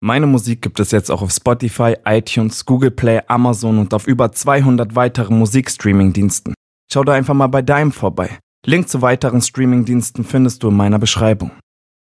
Meine Musik gibt es jetzt auch auf Spotify, iTunes, Google Play, Amazon und auf über 200 weiteren Musikstreaming-Diensten. Schau da einfach mal bei Dime vorbei. Link zu weiteren Streaming-Diensten findest du in meiner Beschreibung.